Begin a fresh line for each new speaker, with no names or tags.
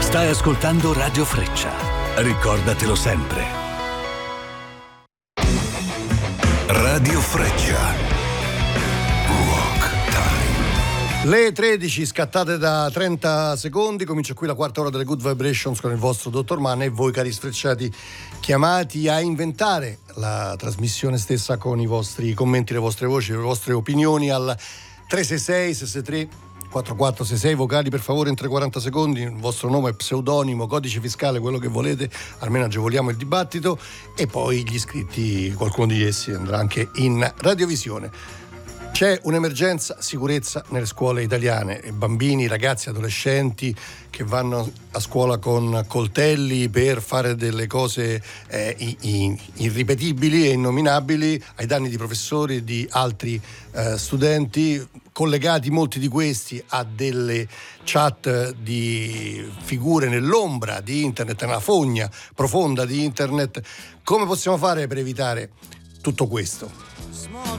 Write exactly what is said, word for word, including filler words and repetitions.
Stai ascoltando Radio Freccia. Ricordatelo sempre. Radio Freccia.
Le tredici scattate da trenta secondi, comincia qui la quarta ora delle Good Vibrations con il vostro dottor Manna e voi cari sfrecciati chiamati a inventare la trasmissione stessa con i vostri commenti, le vostre voci, le vostre opinioni al tre sei sei sei sei tre quattro quattro sei sei, vocali per favore entro i quaranta secondi, il vostro nome, pseudonimo, codice fiscale, quello che volete, almeno agevoliamo il dibattito, e poi gli iscritti, qualcuno di essi andrà anche in radiovisione. C'è un'emergenza sicurezza nelle scuole italiane, bambini, ragazzi, adolescenti che vanno a scuola con coltelli per fare delle cose eh, irripetibili e innominabili ai danni di professori e di altri eh, studenti, collegati molti di questi a delle chat di figure nell'ombra di internet, nella fogna profonda di internet. Come possiamo fare per evitare tutto questo?